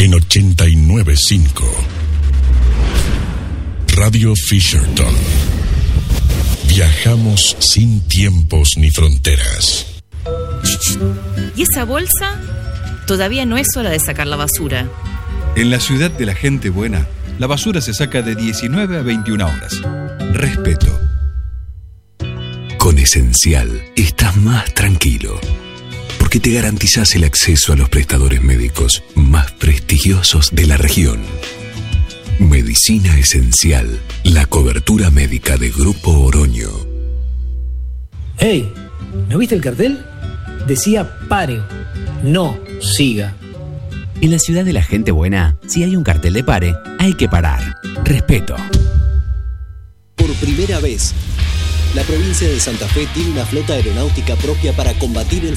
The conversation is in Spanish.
en 89.5. Radio Fisherton. Viajamos sin tiempos ni fronteras. ¿Y esa bolsa? Todavía no es hora de sacar la basura. En la ciudad de la gente buena, la basura se saca de 19 a 21 horas. Respeto. Con Esencial estás más tranquilo, porque te garantizás el acceso a los prestadores médicos más prestigiosos de la región. Medicina Esencial, la cobertura médica de Grupo Oroño. Hey, ¿no viste el cartel? Decía pare, no siga. En la ciudad de la gente buena, si hay un cartel de pare, hay que parar. Respeto. Por primera vez, la provincia de Santa Fe tiene una flota aeronáutica propia para combatir el